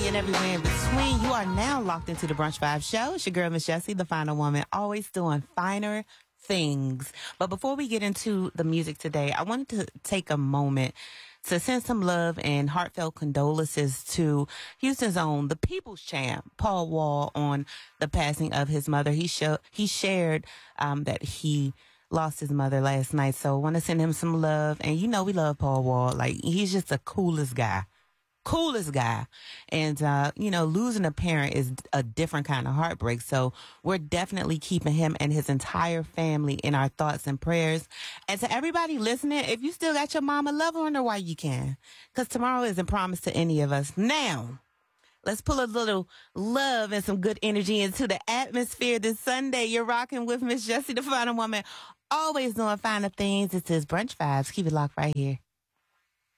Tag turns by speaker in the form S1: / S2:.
S1: and everywhere in between. You are now locked into the Brunch Vibe Show. It's your girl, Miss Jessie, the final woman, always doing finer things. But before we get into the music today, I wanted to take a moment to send some love and heartfelt condolences to Houston's own, the People's Champ, Paul Wall, on the passing of his mother. He shared that he lost his mother last night. So I want to send him some love. And you know we love Paul Wall. Like, he's just the coolest guy. And, losing a parent is a different kind of heartbreak. So we're definitely keeping him and his entire family in our thoughts and prayers. And to everybody listening, if you still got your mama, love her on her while you can. Because tomorrow isn't promised to any of us. Now, let's pull a little love and some good energy into the atmosphere this Sunday. You're rocking with Miss Jessie, the final woman, always doing finer things. It's his Brunch Vibes. Keep it locked right here.